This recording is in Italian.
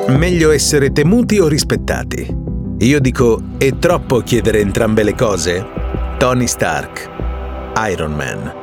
Meglio essere temuti o rispettati? Io dico, è troppo chiedere entrambe le cose? Tony Stark, Iron Man.